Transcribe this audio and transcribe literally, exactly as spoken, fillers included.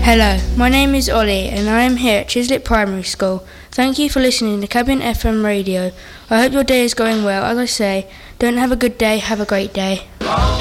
Hello, my name is Ollie and I am here at Chiswick Primary School. Thank you for listening to Cabin F M Radio. I hope your day is going well. As I say, don't have a good day, have a great day.